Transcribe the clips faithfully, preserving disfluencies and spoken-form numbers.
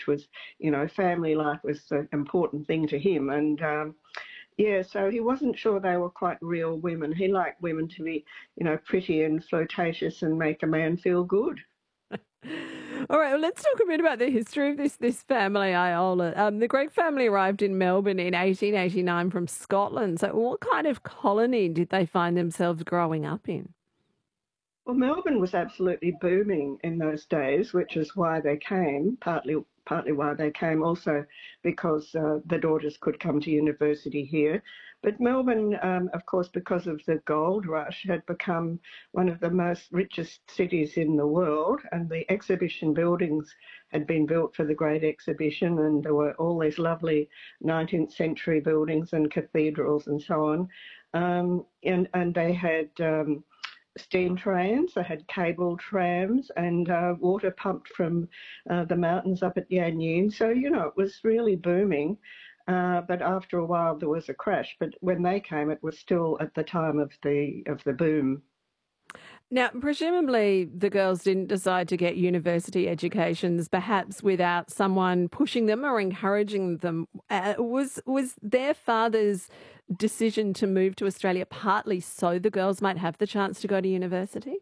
which was, you know, family life was the important thing to him. And um, yeah, so he wasn't sure they were quite real women. He liked women to be, you know, pretty and flirtatious and make a man feel good. All right, well, let's talk a bit about the history of this this family, Iola. Um, the Gregg family arrived in Melbourne in eighteen eighty-nine from Scotland. So what kind of colony did they find themselves growing up in? Well, Melbourne was absolutely booming in those days, which is why they came, partly partly why they came, also because uh, the daughters could come to university here. But Melbourne, um, of course, because of the gold rush, had become one of the most richest cities in the world, and the exhibition buildings had been built for the Great Exhibition, and there were all these lovely nineteenth century buildings and cathedrals and so on. Um, and, and they had um, steam trains, they had cable trams, and uh, water pumped from uh, the mountains up at Yanyeen. So, you know, it was really booming. Uh, but after a while there was a crash. But when they came, it was still at the time of the of the boom. Now, presumably the girls didn't decide to get university educations perhaps without someone pushing them or encouraging them. Uh, was was their father's decision to move to Australia partly so the girls might have the chance to go to university?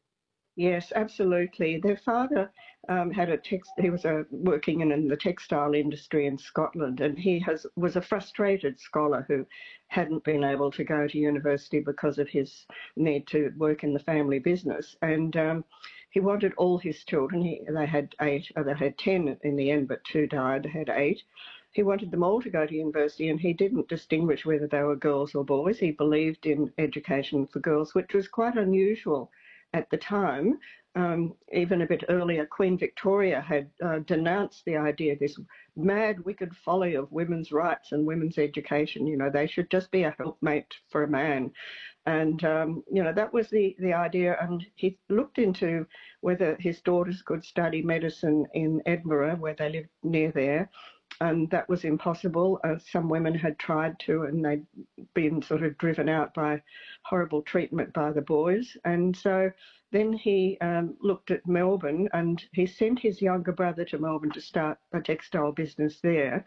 Yes, absolutely. Their father um, had a text. He was a, working in, in the textile industry in Scotland, and he has was a frustrated scholar who hadn't been able to go to university because of his need to work in the family business. And um, he wanted all his children. He, they had eight. Uh, they had ten in the end, but two died. They had eight. He wanted them all to go to university, and he didn't distinguish whether they were girls or boys. He believed in education for girls, which was quite unusual at the time. Um, even a bit earlier, Queen Victoria had uh, denounced the idea, this mad, wicked folly of women's rights and women's education. You know, they should just be a helpmate for a man. And, um, you know, that was the, the idea. And he looked into whether his daughters could study medicine in Edinburgh, where they lived near there. And that was impossible. Uh, some women had tried to, and they'd been sort of driven out by horrible treatment by the boys. And so then he um, looked at Melbourne, and he sent his younger brother to Melbourne to start a textile business there,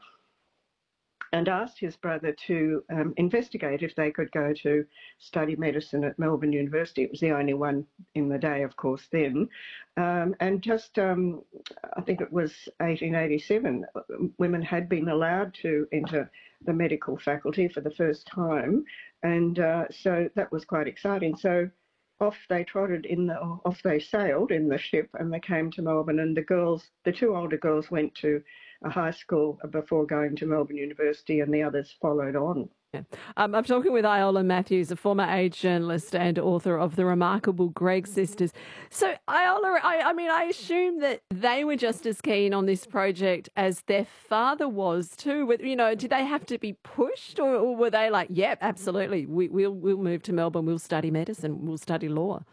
and asked his brother to um, investigate if they could go to study medicine at Melbourne University. It was the only one in the day, of course, then. Um, and just, um, I think it was eighteen eighty-seven, women had been allowed to enter the medical faculty for the first time. And uh, so that was quite exciting. So off they trotted in the, off they sailed in the ship, and they came to Melbourne, and the girls, the two older girls went to a high school before going to Melbourne University, and the others followed on. Yeah. Um, I'm talking with Iola Matthews, a former age journalist and author of The Remarkable Gregg Sisters. So, Iola, I, I mean, I assume that they were just as keen on this project as their father was too. You know, did they have to be pushed, or, or were they like, yep, yeah, absolutely, we, we'll, we'll move to Melbourne, we'll study medicine, we'll study law?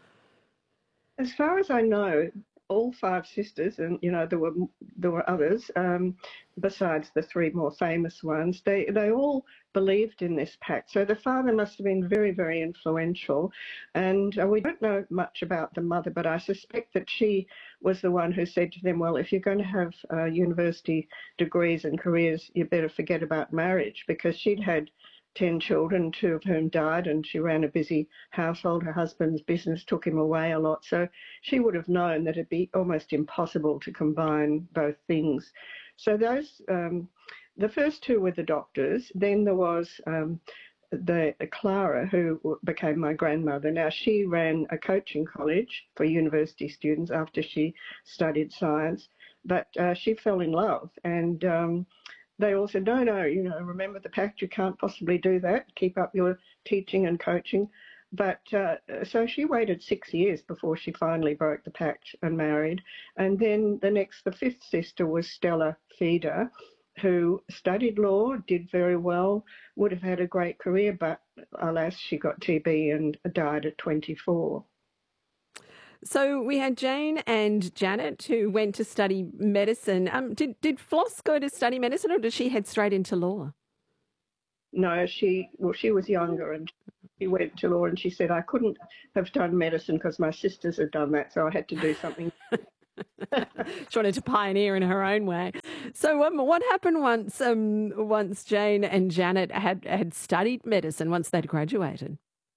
As far as I know, all five sisters, and you know there were there were others um, besides the three more famous ones. They they all believed in this pact. So the father must have been very very influential, and uh, we don't know much about the mother, but I suspect that she was the one who said to them, "Well, if you're going to have uh, university degrees and careers, you better forget about marriage," because she'd had ten children, two of whom died, and she ran a busy household. Her husband's business took him away a lot. So she would have known that it'd be almost impossible to combine both things. So those, um, the first two were the doctors. Then there was um, the Clara, who became my grandmother. Now, she ran a coaching college for university students after she studied science, but uh, she fell in love, and um, they all said, no, no, you know, remember the pact, you can't possibly do that, keep up your teaching and coaching. But uh, so she waited six years before she finally broke the pact and married. And then the next, the fifth sister was Stella Feeder, who studied law, did very well, would have had a great career, but alas, she got T B and died at twenty-four. So we had Jane and Janet who went to study medicine. Um, did, did Floss go to study medicine, or did she head straight into law? No, she, well, she was younger and she went to law, and she said, I couldn't have done medicine because my sisters had done that, so I had to do something. She wanted to pioneer in her own way. So, um, what happened once um, once Jane and Janet had, had studied medicine, once they'd graduated?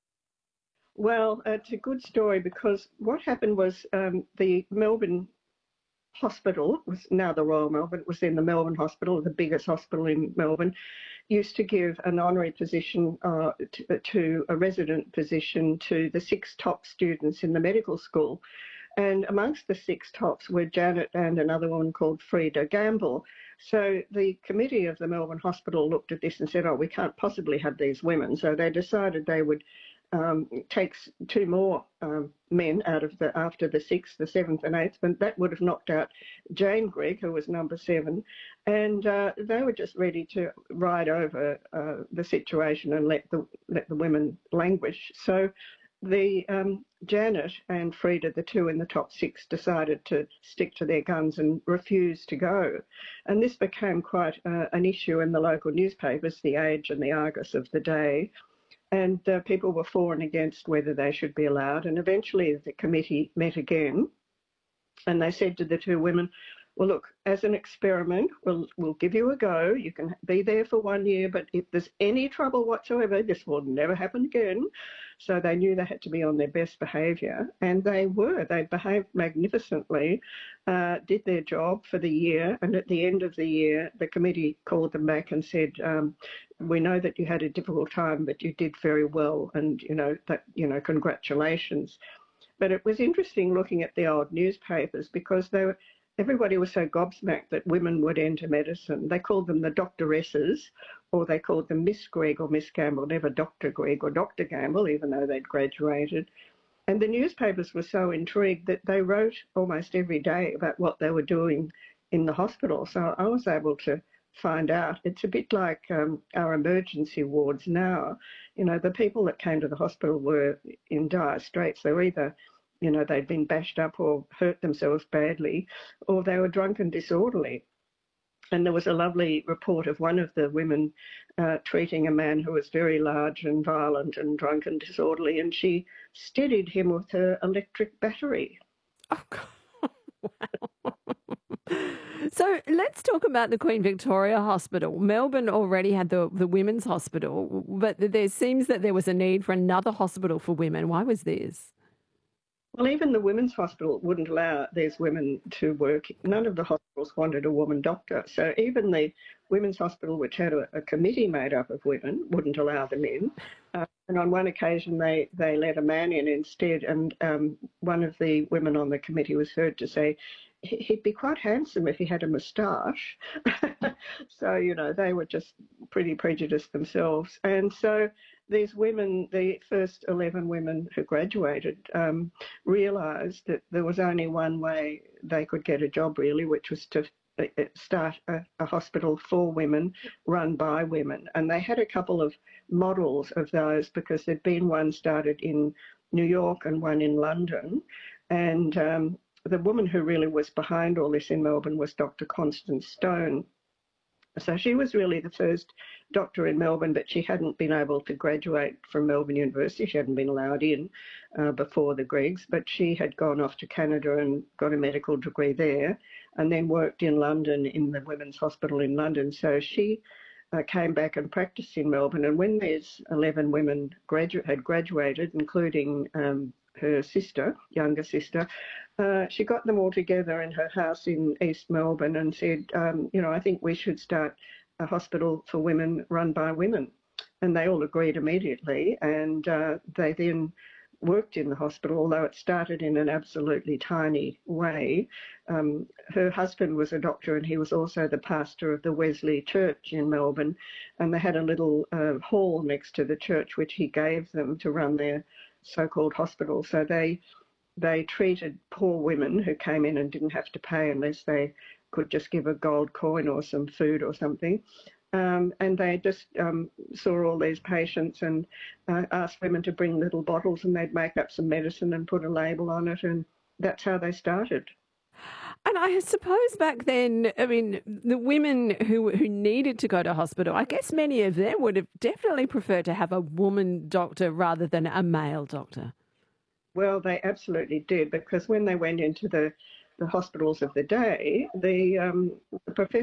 Well, it's a good story because what happened was um, the Melbourne Hospital, was now the Royal Melbourne, it was then the Melbourne Hospital, the biggest hospital in Melbourne, used to give an honorary position uh, to, to a resident position to the six top students in the medical school. And amongst the six tops were Janet and another woman called Freda Gamble. So the committee of the Melbourne Hospital looked at this and said, oh, we can't possibly have these women. So they decided they would um, take two more um, men out of the after the sixth, the seventh and eighth, and that would have knocked out Jane Grigg, who was number seven. And uh, they were just ready to ride over uh, the situation and let the, let the women languish. So the um, Janet and Freda, the two in the top six, decided to stick to their guns and refuse to go. And this became quite uh, an issue in the local newspapers, The Age and the Argus of the day. And uh, people were for and against whether they should be allowed. And eventually the committee met again and they said to the two women, well, look, as an experiment, we'll, we'll give you a go. You can be there for one year, but if there's any trouble whatsoever, this will never happen again. So they knew they had to be on their best behaviour, and they were. They behaved magnificently, uh, did their job for the year, and at the end of the year, the committee called them back and said, um, we know that you had a difficult time, but you did very well, and, you know, that, you know, congratulations. But it was interesting looking at the old newspapers because they were, everybody was so gobsmacked that women would enter medicine. They called them the doctoresses, or they called them Miss Grigg or Miss Gamble, never Doctor Grigg or Doctor Gamble, even though they'd graduated. And the newspapers were so intrigued that they wrote almost every day about what they were doing in the hospital. So I was able to find out. It's a bit like um, our emergency wards now. You know, the people that came to the hospital were in dire straits. They were either, you know, they'd been bashed up or hurt themselves badly, or they were drunk and disorderly. And there was a lovely report of one of the women uh, treating a man who was very large and violent and drunk and disorderly, and she steadied him with her electric battery. Oh, God. Wow. So let's talk about the Queen Victoria Hospital. Melbourne already had the, the Women's Hospital, but there seems that there was a need for another hospital for women. Why was this? Well, even the Women's Hospital wouldn't allow these women to work. None of the hospitals wanted a woman doctor. So even the Women's Hospital, which had a, a committee made up of women, wouldn't allow them in. Uh, and on one occasion, they, they let a man in instead. And um, one of the women on the committee was heard to say, he'd be quite handsome if he had a moustache. So, you know, they were just pretty prejudiced themselves. And so these women, the first eleven women who graduated, um, realised that there was only one way they could get a job, really, which was to start a, a hospital for women, run by women. And they had a couple of models of those because there'd been one started in New York and one in London. And um, the woman who really was behind all this in Melbourne was Doctor Constance Stone. So she was really the first doctor in Melbourne, but she hadn't been able to graduate from Melbourne University. She hadn't been allowed in uh, before the Griggs, but she had gone off to Canada and got a medical degree there and then worked in London in the Women's Hospital in London. So she uh, came back and practiced in Melbourne. And when these eleven women gradu- had graduated, including um, her sister, younger sister, uh, she got them all together in her house in East Melbourne and said, um, you know, I think we should start a hospital for women run by women. And they all agreed immediately. And uh, they then worked in the hospital, although it started in an absolutely tiny way. Um, her husband was a doctor and he was also the pastor of the Wesley Church in Melbourne. And they had a little uh, hall next to the church, which he gave them to run their so-called hospital. So they they treated poor women who came in and didn't have to pay unless they could just give a gold coin or some food or something. Um, and they just um, saw all these patients and uh, asked women to bring little bottles and they'd make up some medicine and put a label on it, and that's how they started. And I suppose back then, I mean, the women who who needed to go to hospital, I guess many of them would have definitely preferred to have a woman doctor rather than a male doctor. Well, they absolutely did, because when they went into the the hospitals of the day, the, um, the professor